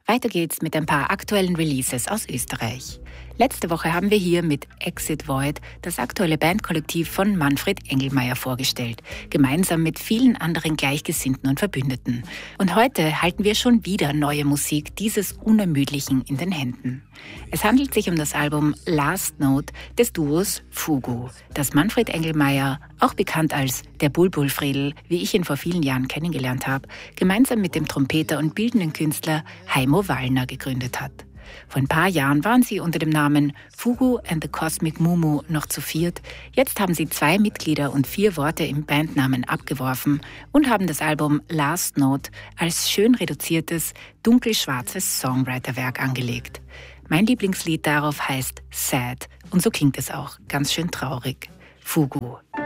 Weiter geht's mit ein paar aktuellen Releases aus Österreich. Letzte Woche haben wir hier mit Exit Void das aktuelle Bandkollektiv von Manfred Engelmeier vorgestellt, gemeinsam mit vielen anderen Gleichgesinnten und Verbündeten. Und heute halten wir schon wieder neue Musik dieses Unermüdlichen in den Händen. Es handelt sich um das Album Last Note des Duos Fugu, das Manfred Engelmeier, auch bekannt als der Bulbul-Friedl, wie ich ihn vor vielen Jahren kennengelernt habe, gemeinsam mit dem Trompeter und bildenden Künstler Heimo Wallner gegründet hat. Vor ein paar Jahren waren sie unter dem Namen Fugu and the Cosmic Mumu noch zu viert. Jetzt haben sie 2 Mitglieder und 4 Worte im Bandnamen abgeworfen und haben das Album Last Note als schön reduziertes, dunkelschwarzes Songwriterwerk angelegt. Mein Lieblingslied darauf heißt Sad und so klingt es auch, ganz schön traurig. Fugu.